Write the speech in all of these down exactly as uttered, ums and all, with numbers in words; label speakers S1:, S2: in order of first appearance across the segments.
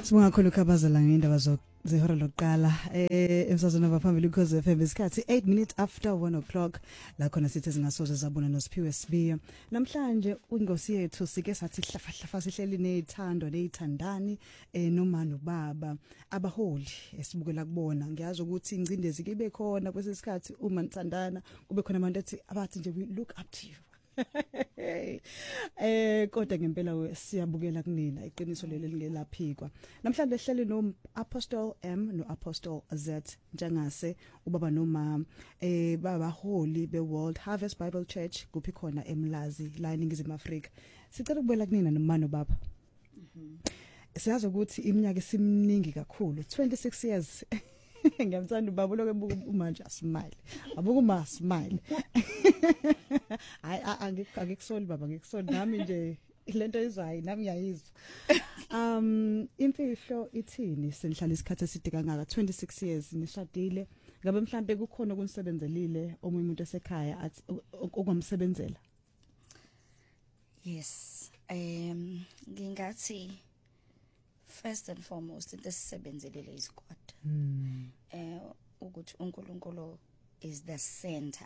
S1: Sibonga kakhulu ukhabazela ngendaba zo zehora lokuqala eh emsazweni abaphambili because F M isikhathi eight minutes after one o'clock la khona sithi singasoze zabona noSiphiwe Sibiya. Namhlanje ingosi yethu sike sathi hlafa hlafa sihleli nezithando nezithandani eh noma nobaba abaholi esibukela kubona. Ngiyazi ukuthi ingcindezi kibe khona kwesesikhathi uma nithandana kube khona abantu ethi abathi nje we look up to you. eh kodwa ngempela siyabukela kunina iqiniso leli lingelaphikwa. Namhlanje ehleli no Apostle M no Apostle Z njengase ubaba noma eh babaholi be World Harvest Bible Church kuphi khona eMlazi la eNingizimu Afrika. Sicela ukubela kunina nomano baba. Mhm. Siyazi ukuthi iminyaka isimningi kakhulu twenty-six years. Ngiyamthanda ubaba lo kebuka manje asmile. Abuka uma smile. Hayi angikusoli baba ngikusoli nami nje lento izwayi nami ngiyayizwa. Um imfihlo ithini senihlala isikhathi eside kangaka twenty-six years nishadile ngabe mhlambe kukhona okunisebenzelile omunye umuntu esekhaya athi okumsebenzela.
S2: Yes, um ngingathi first and foremost into esisebenzelele is God. Mm. Eh ukuthi uNkulunkulu is the center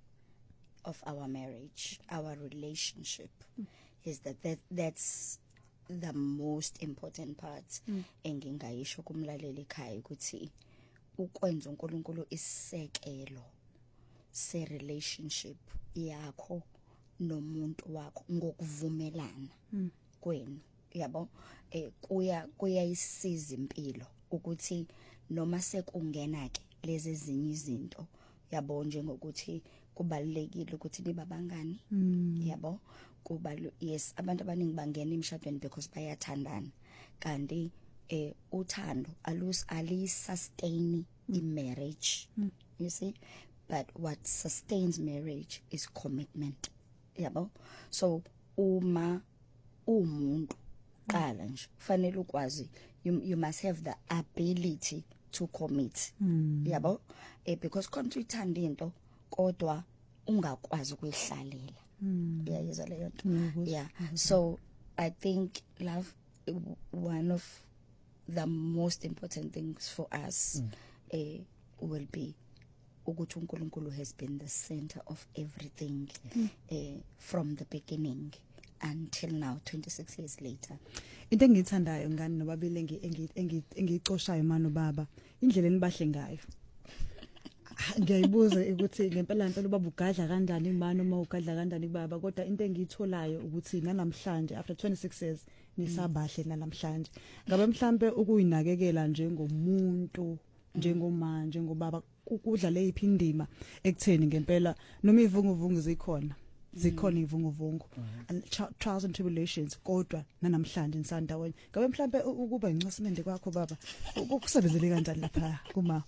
S2: of our marriage, our relationship. Mm. Is that, that that's the most important part. Mm. Engingayisho kumlaleli ekhaya ukuthi ukwenza uNkulunkulu isekelo se relationship yakho nomuntu wakho ngokuvumelana mm. kwenu. Yabo eh kuya kuyayisiza impilo ukuthi noma sekungena ke lezi ezinye izinto yabo njengokuthi kubalekile ukuthi niba bangani mm. yabo kuba yes abantu abaningi bangena emshadweni because bayathandana kanti eh uthando alus ali sustain mm. in marriage mm. you see but what sustains marriage is commitment yabo so uma umuntu qala nje kufanele ukwazi you, you must have the ability to commit mm. yabo eh because konke uthanda into kodwa ungakwazi ukuyihlalela mm. yayizwa leyo nto mm -hmm. yeah mm -hmm. So I think love one of the most important things for us mm. eh will be ukuthi uNkulunkulu has been the center of everything mm. eh from the beginning until now twenty-six years later.
S1: Into engithandayo ngani nobabili engi engicoshayo mano baba indlela enibahle ngayo. Ngiyayibuza ukuthi ngempela ngempela ubaba ugadla kanjani imano uma ugadla kanjani baba kodwa into engiyitholayo ukuthi namhlanje after twenty-six years nisabahle namhlanje. Ngabe mhlambe ukuyinakekela njengomuntu njengomanje njengobaba kudla leyiphi indima ekutheni ngempela noma ivunguvungu zikhona zikhona ivunguvungu and trials and tribulations kodwa namhlanje nisandaweni ngabe mhlambe ukuba incasimende kwakho baba ukusebenzele kanjani lapha kuma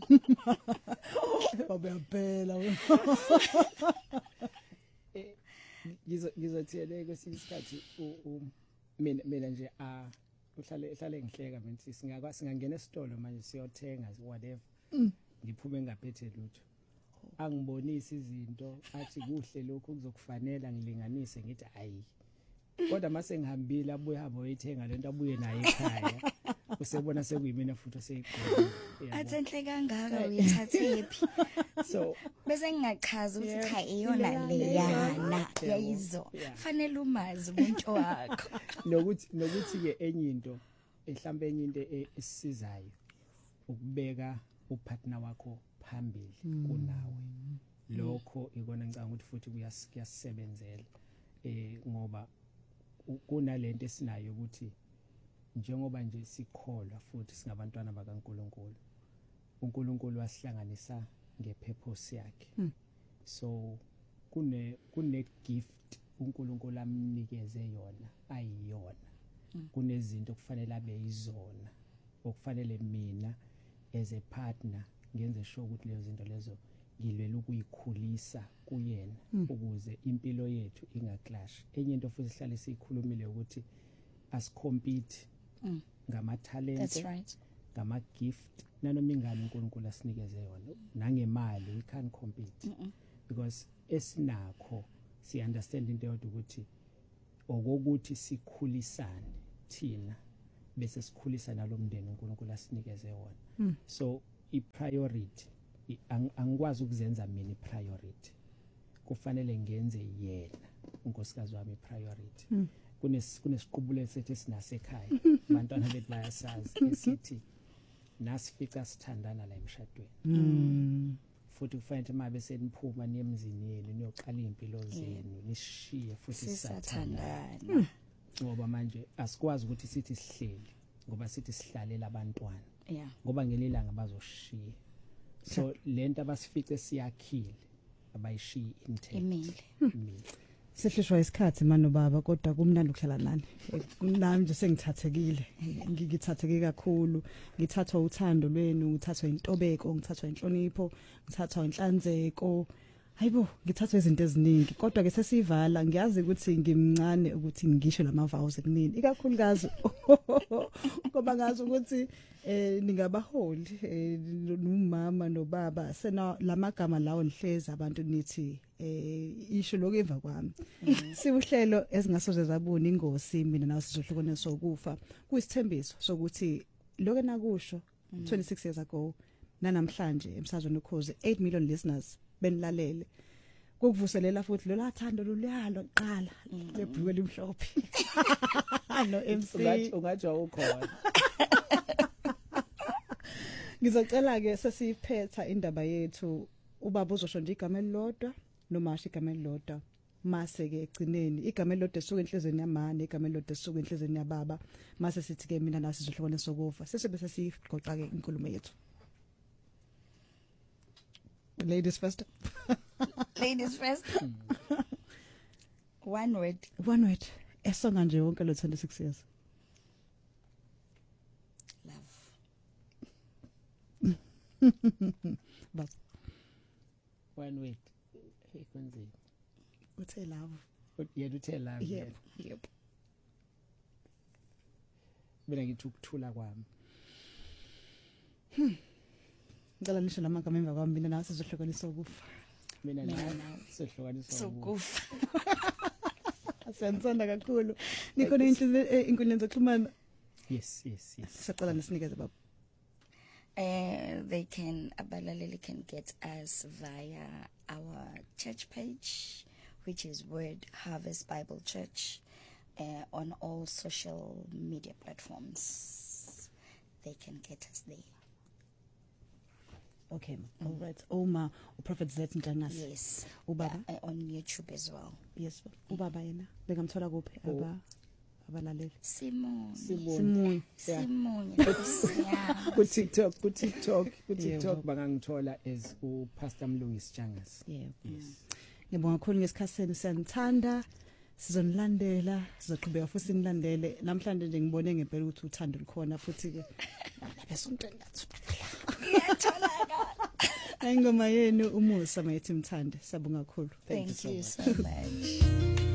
S1: baba yaphela
S3: ngizo ngizothiyele kwesinye isikhathi mina mina nje a uhlale ehlale ngihleka mina singakwa singangena esitolo manje siyothenga whatever ngiphume ngaphethe lutho angibonisa izinto athi kuhle lokho kuzokufanela ngilinganise ngithi hayi kodwa mase ngihambile abuye habo yithenga lento abuye naye ekhaya usebona sekuyimina futhi oseyiqhubile
S2: athenhle kangaka uyithathephi
S3: so
S2: bese ngingachaza ukuthi cha iyona leyana yayizo fanele umazi umuntu wakho
S3: nokuthi nokuthi ke enye into ehlambe enye into esisizayo ukubeka upartner wakho phambili mm. kunawe lokho ikona ngicanga ukuthi futhi kuyasebenzela eh ngoba kunalento esinayo ukuthi njengoba nje sikholwa futhi singabantwana bakaNkuluNkulu uNkulunkulu wasihlanganisa ngepurpose yakhe mm. so kune kune gift uNkulunkulu amnikeze yona ayiyona mm. kunezinto kufanele abe yizona okufanele mina as a partner ngenze sure ukuthi lezo zinto lezo ngilwela ukuyikhulisa kuyena mm. ukuze impilo yethu ingaclash. Enye into futhi sihlale sikhulumile ukuthi asicompete mm. ngama talent
S2: that's right
S3: ngama gift nanoma ingane uNkulunkulu asinikeze yona nangemali we can't compete mm -mm. because esinakho si understand into yodwa ukuthi okokuthi sikhulisane thina bese sikhulisa nalomndeni uNkulunkulu asinikeze wona.
S1: Mm.
S3: So I priority i- ang- angikwazi ukuzenza mina I priority. Kufanele ngenze yena unkosikazi wami priority.
S1: Mm.
S3: Kunes kunesiqubule sethu sinasekhaya. Abantwana bethu bayasazi esithi nasifica sithandana la emshadweni.
S1: Mm.
S3: Futhi kufanele mabe seniphuma niyemzini yenu niyoqala impilo zenu nishiye futhi sisathandana.
S2: sisathandana
S3: Ngoba manje asikwazi ukuthi sithi sihleli ngoba sithi sihlalela abantwana
S2: yeah
S3: ngoba ngelilanga bazoshiya. So lento abasifice siyakhile abayishiyi inthe.
S2: imile
S3: Imile.
S1: Sehlishwa isikhathi manje baba kodwa kumnandi ukuhlala nani. Nami nje sengithathekile. Ngigithatheke kakhulu. Ngithathwa uthando lwenu, ngithathwa intobeko, ngithathwa inhlonipho, ngithathwa inhlanzeko. Hayibo, ngithathwa izinto eziningi kodwa ke sesivala ngiyazi ukuthi ngimncane ukuthi ngisho lama vows kunini. Ikakhulukazi ngoba ngazi ukuthi eh ningabaholi eh nomama nobaba sena lamagama lawo nihleza abantu nithi eh isho lokemva kwami. Sibuhlelo ezingasoze zabona ingosi mina nawe sizohlukaniswa sokufa. Kuyisithembiso sokuthi lokho nakusho twenty-six years ago nanamhlanje emsazweni ukhoze eight million listeners benilalele. Kokuvuselela futhi lo lathando loluyalo qala lebhruku elimhlophe. No M C
S3: Ungathi ungathi awukhona.
S1: Ngizocela ke sesiphetha indaba yethu ubaba uzosho nje igama elilodwa nomasha igama elilodwa mase ke egcineni igama elilodwa esuka enhlizweni yamane igama elilodwa esuka enhlizweni yababa mase sithi ke mina nawe sizohlukana sokufa sesibe sesigoqa ke inkulumo yethu. Ladies first.
S2: ladies first one word
S1: One word esonga nje wonke lo twenty-six years.
S2: love
S1: But
S3: One word. Hey kwenze.
S1: uthe love.
S3: Yena uthe la.
S1: Yep.
S2: yep
S3: Mina ngithi ukuthula kwami.
S1: Ngicela nisho lamagama emva kwami mina nawe sizohlukaniswa ukufa.
S3: Mina
S2: Mina
S3: nawe
S2: nawe.
S3: sohlukaniswa.
S2: sokufa
S1: Siyanisanda kakhulu. Nikhona inhliziyo inkundleni zokuxhumana.
S3: Yes, yes, yes.
S1: Sicela nisinikeze baba.
S2: Uh, they can abalaleli can get us via our church page, which is Word Harvest Bible Church, uh, on all social media platforms. They can get us there.
S1: Okay, mm. All right. Uma uProphet Z Njangase.
S2: Yes.
S1: Ubaba?
S2: Uh, on YouTube as well.
S1: Yes. Ubaba yena bengamthola kuphi aba abalaleli?
S2: Simon.
S1: Simunye.
S2: Simon. Yeah.
S3: Ku TikTok, ku TikTok, ku
S1: Yeah,
S3: TikTok
S1: well.
S3: bangangithola as u Pastor Mlungisi Njangase.
S1: Yeah.
S3: Yes.
S1: Ngibonga kakhulu ngesikhathi senu siyanithanda. Sizonilandela, sizoqhubeka futhi sinilandele. Namhlanje nje ngibone ngempela ukuthi uthando likhona futhi ke besontweni lathi.
S2: Ngiyatholakala.
S1: Ayingoma yenu umusa mayithi mthande. Sabonga kakhulu.
S2: Thank you so much.